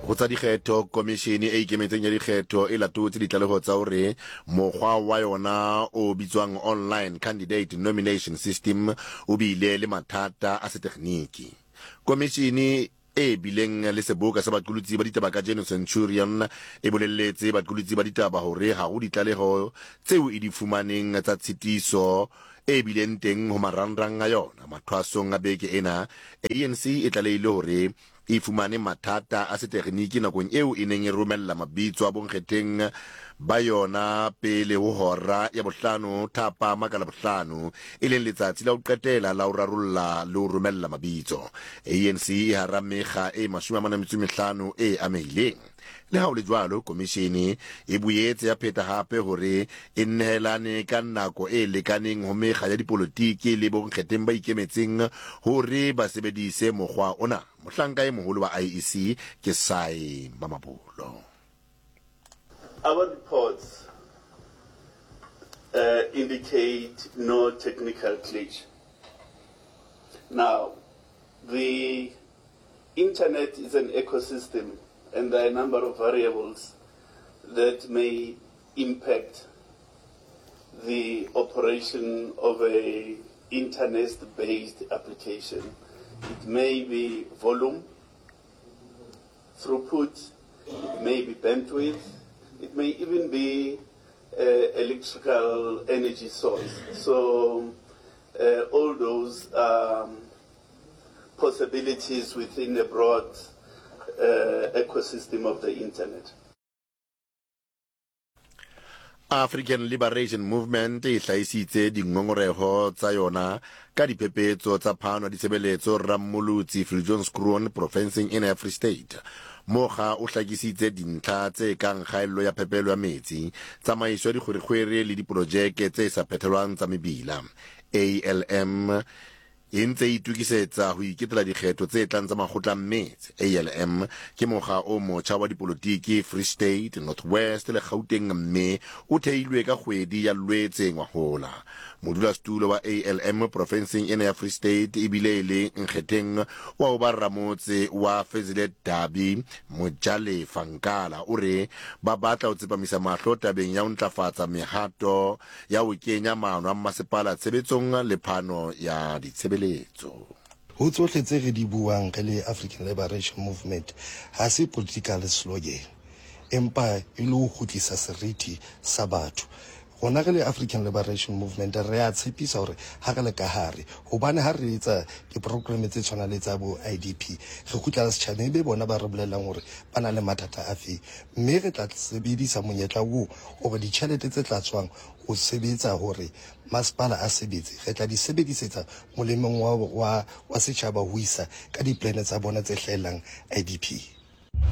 go tsa dikgetho komishene e ikemetseng ya dikgetho e latotse ditlaleho tsa hore mokgwa wa yona o bitswang online candidate nomination system o bile le mathata a setekniki. Komishene e bileng le seboka sa baqolotsi ba ditaba ka Jeno Centurion e bolelletse baqolotsi ba ditaba hore ha go ditlaleho tseo e di fumaneng tsa tshitiso e bileng teng ho marangrang a yona mathwasong a beke ena. ANC e tlaleile hore e fumane mathata a setekniki nakong eo e neng e romella mabitso a bonkgetheng ba yona pele ho hora ya bohlano thapa makala bohlano e leng letsatsi la ho qetela la ho rarolla le ho romella mabitso. ANC e hara mekga e 45 e amehileng. Le ha o le jwalo komishene e boetse ya pheta hape hore e nehelane ka nako e lekaneng ho mekga ya dipolotiki le bonkgetheng ba ikemetseng hore ba sebedise mokgwa ona. Mohlanka e moholo wa IEC ke Sai Mamabolo. Our reports indicate no technical glitch. Now, the internet is an ecosystem, and there are a number of variables that may impact the operation of a internet-based application. It may be volume, throughput, it may be bandwidth, it may even be electrical energy source. So all those possibilities within a broad ecosystem of the internet. African Liberation Movement e hlaisitse dingongoreho tsa yona ka diphephetso tsa phano ya ditshebeletso Rammolotsi Viljoenskroon provinceng ena ya Free State. Moga o hlakisitse dintlha tse kang kgaello ya phepelo ya metsi, tsamaiso ya dikgwerekgwere le diprojeke tse sa phethelwang tsa mebila. ALM e ntse itukisetsa ho iketela dikgetho tse tlang tsa makgotla metsi. ALM ke mokga o motjha wa dipolotiki Free State, North West le Gauteng, mme o theilwe ka kgwedi ya Lwetse ngwahola. Modulasetulo wa ALM provinceng ena ya Free State e bile le nkgetheng wa ho ba ramotse wa Fezile Dabi Mojale Fankala o re ba batla ho tsepamisa mahlo tabeng ya ho ntlafatsa mehato ya ho kenya maano a masepala tshebetsong le phano ya ditshebeletso. Ho tsohle tse re di buang re le African Liberation Movement ha se political slogan, empa e le ho kgutlisa seriti sa batho. Rona re le African Liberation Movement re a tshepisa hore ha re le ka hare hobane ha re etsa diprogramme tse tshwana le tsa bo IDP re kgutla setjhabeng be bona ba re bolelang hore ba na le mathata a fe, mme re tla sebedisa monyetla oo hore ditjhelete tse tla tswang ho sebetsa hore masepala a sebetse re tla di sebedisetsa molemong wa setjhaba ho isa ka diplane tsa bona tse hlahelang IDP.